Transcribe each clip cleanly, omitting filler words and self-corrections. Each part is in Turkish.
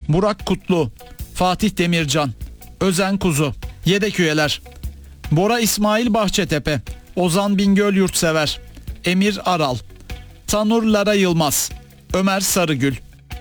Burak Kutlu, Fatih Demircan, Özen Kuzu. Yedek üyeler: Bora İsmail Bahçetepe, Ozan Bingöl Yurtsever, Emir Aral, Tanur Lara Yılmaz, Ömer Sarıgül.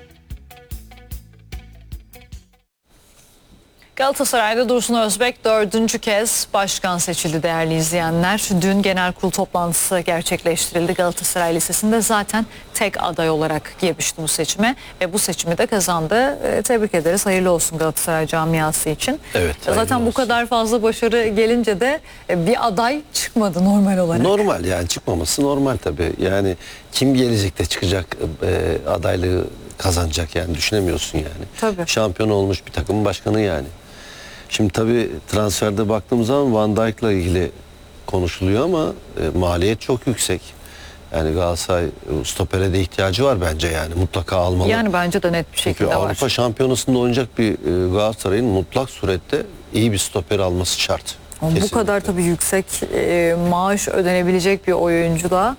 Galatasaray'da Dursun Özbek 4. kez başkan seçildi değerli izleyenler. Dün genel kurul toplantısı gerçekleştirildi. Galatasaray Lisesi'nde zaten tek aday olarak girmişti bu seçime ve bu seçimi de kazandı. Tebrik ederiz. Hayırlı olsun Galatasaray camiası için. Evet, zaten bu kadar fazla başarı gelince de bir aday çıkmadı normal olarak. Normal, yani çıkmaması normal tabii. Yani kim gelecekte çıkacak adaylığı kazanacak, yani düşünemiyorsun yani. Tabii. Şampiyon olmuş bir takımın başkanı yani. Şimdi tabii transferde baktığımız zaman Van Dijk'la ilgili konuşuluyor ama maliyet çok yüksek. Yani Galatasaray stopere de ihtiyacı var bence, yani mutlaka almalı. Yani bence de net bir şekilde Çünkü var. Avrupa Şampiyonası'nda oynayacak bir Galatasaray'ın mutlak surette iyi bir stoper alması şart. Ama bu kadar tabii yüksek maaş ödenebilecek bir oyuncu da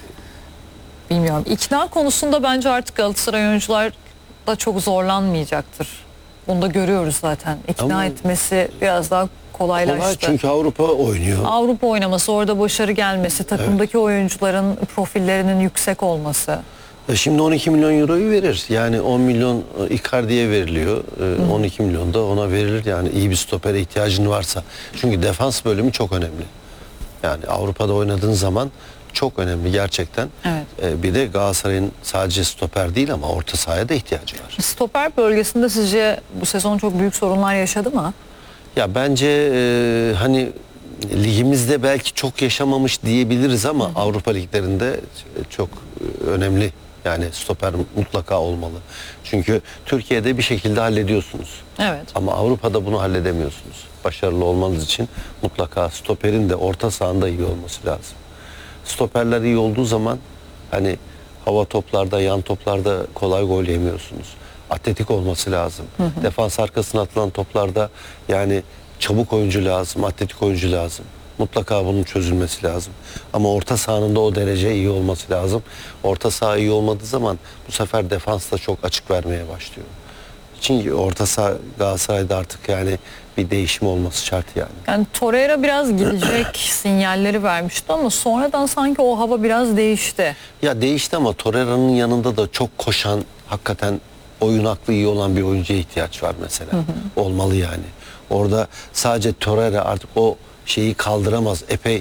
bilmiyorum. İkna konusunda bence artık Galatasaray oyuncular da çok zorlanmayacaktır. Bunu da görüyoruz zaten. İkna etmesi biraz daha kolaylaştı. Kolay, çünkü Avrupa oynuyor. Avrupa oynaması, orada başarı gelmesi, takımdaki oyuncuların profillerinin yüksek olması. Şimdi 12 milyon euroyu verir. Yani 10 milyon Icardi'ye veriliyor. 12 milyon da ona verilir. Yani iyi bir stopere ihtiyacın varsa. Çünkü defans bölümü çok önemli. Yani Avrupa'da oynadığın zaman çok önemli gerçekten. Evet. Bir de Galatasaray'ın sadece stoper değil ama orta sahaya da ihtiyacı var. Stoper bölgesinde sizce bu sezon çok büyük sorunlar yaşadı mı? Ya bence hani ligimizde belki çok yaşamamış diyebiliriz ama Avrupa liglerinde çok önemli. Yani stoper mutlaka olmalı. Çünkü Türkiye'de bir şekilde hallediyorsunuz. Evet. Ama Avrupa'da bunu halledemiyorsunuz. Başarılı olmanız için mutlaka stoperin de orta sahanda iyi olması lazım. Stoperler iyi olduğu zaman hani hava toplarda, yan toplarda kolay gol yemiyorsunuz. Atletik olması lazım. Defans arkasına atılan toplarda yani çabuk oyuncu lazım, atletik oyuncu lazım. Mutlaka bunun çözülmesi lazım. Ama orta sahanın da o derece iyi olması lazım. Orta saha iyi olmadığı zaman bu sefer defans da çok açık vermeye başlıyor. Çünkü orta saha Galatasaray'da artık yani bir değişim olması şart yani. Yani Torreira biraz gidecek sinyalleri vermişti ama sonradan sanki o hava biraz değişti. Ya değişti ama Torreira'nın yanında da çok koşan, hakikaten oyun aklı iyi olan bir oyuncuya ihtiyaç var mesela. Olmalı yani. Orada sadece Torreira artık o şeyi kaldıramaz. Epey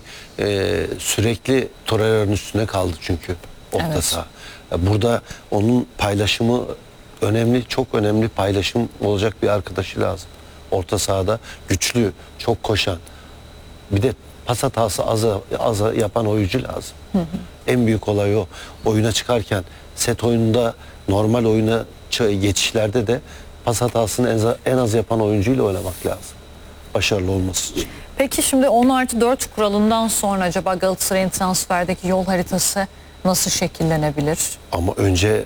sürekli Torreira'nın üstüne kaldı çünkü orta saha. Burada onun paylaşımı önemli, çok önemli paylaşım olacak bir arkadaşı lazım. Orta sahada güçlü, çok koşan. Bir de pas hatası az yapan oyuncu lazım. En büyük olay o. Oyuna çıkarken set oyununda, normal oyuna geçişlerde de pas hatasını en az yapan oyuncuyla oynamak lazım. Başarılı olması için. Peki şimdi 10+4 kuralından sonra acaba Galatasaray'ın transferdeki yol haritası nasıl şekillenebilir? Ama önce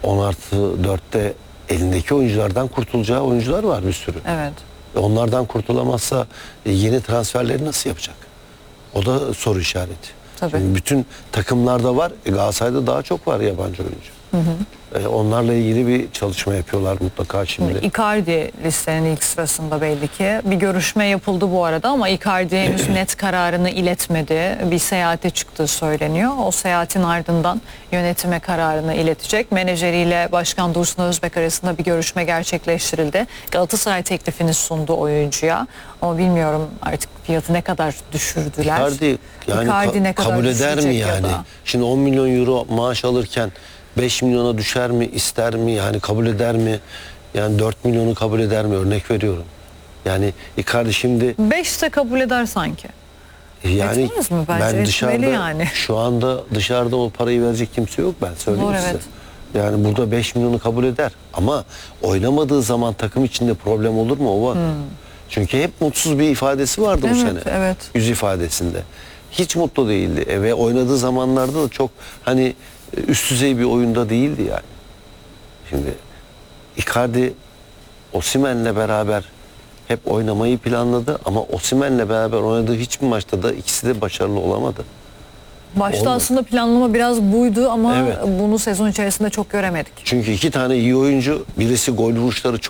10+4'te elindeki oyunculardan kurtulacağı oyuncular var bir sürü. Evet. Onlardan kurtulamazsa yeni transferleri nasıl yapacak? O da soru işareti. Tabii. Şimdi bütün takımlarda var. Galatasaray'da daha çok var yabancı oyuncu. Onlarla ilgili bir çalışma yapıyorlar mutlaka şimdi. Icardi listenin ilk sırasında belli ki. Bir görüşme yapıldı bu arada ama Icardi henüz net kararını iletmedi. Bir seyahate çıktığı söyleniyor. O seyahatin ardından yönetime kararını iletecek. Menajeriyle Başkan Dursun Özbek arasında bir görüşme gerçekleştirildi. Galatasaray teklifini sundu oyuncuya. Ama bilmiyorum artık fiyatı ne kadar düşürdüler. Icardi yani Icardi ne kadar kabul eder mi düşecek yani? ya da? Şimdi 10 milyon euro maaş alırken 5 milyona düşer mi, ister mi, yani kabul eder mi? Yani 4 milyonu kabul eder mi? Örnek veriyorum. Yani Icardi şimdi 5 de kabul eder sanki. yani Etmez mi? Bence ben dışarıda etmeli yani. şu anda dışarıda o parayı verecek kimse yok, ben söyleyeyim Doğru, size. evet. Yani burada 5 milyonu kabul eder ama oynamadığı zaman takım içinde problem olur mu? O var. Çünkü hep mutsuz bir ifadesi vardı bu sene. Evet. Yüz ifadesinde. Hiç mutlu değildi ve oynadığı zamanlarda da çok hani üst düzey bir oyunda değildi yani. Şimdi Icardi Osimhen'le beraber hep oynamayı planladı ama Osimhen'le beraber oynadığı hiçbir maçta da ikisi de başarılı olamadı. Başta Olmadı. aslında planlama biraz buydu ama Evet. bunu sezon içerisinde çok göremedik. Çünkü iki tane iyi oyuncu, birisi gol vuruşları çok